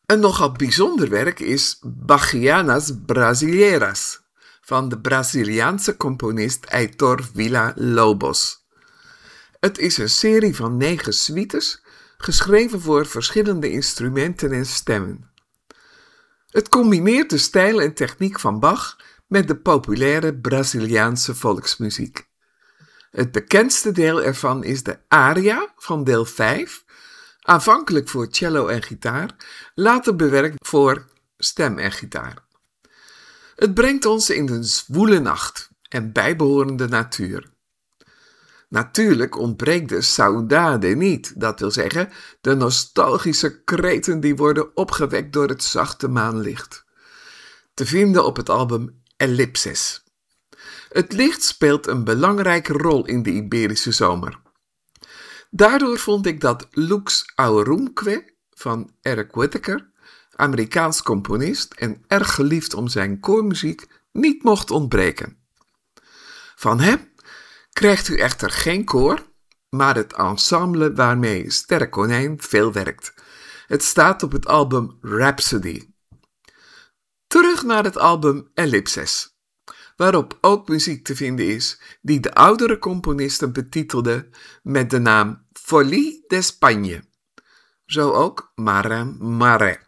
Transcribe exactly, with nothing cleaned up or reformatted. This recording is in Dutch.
Een nogal bijzonder werk is Bachianas Brasileiras van de Braziliaanse componist Heitor Villa-Lobos. Het is een serie van negen suites, geschreven voor verschillende instrumenten en stemmen. Het combineert de stijl en techniek van Bach met de populaire Braziliaanse volksmuziek. Het bekendste deel ervan is de aria van deel vijf, aanvankelijk voor cello en gitaar, later bewerkt voor stem en gitaar. Het brengt ons in een zwoele nacht en bijbehorende natuur. Natuurlijk ontbreekt de saudade niet, dat wil zeggen de nostalgische kreten die worden opgewekt door het zachte maanlicht. Te vinden op het album Ellipses. Het licht speelt een belangrijke rol in de Iberische zomer. Daardoor vond ik dat Lux Aurum.que van Eric Whitacre, Amerikaans componist en erg geliefd om zijn koormuziek, niet mocht ontbreken. Van hem krijgt u echter geen koor, maar het ensemble waarmee Sterrekonijn veel werkt. Het staat op het album Rhapsody. Terug naar het album Ellipses, waarop ook muziek te vinden is die de oudere componisten betitelden met de naam Folie d'Espagne. Zo ook Mare Mare.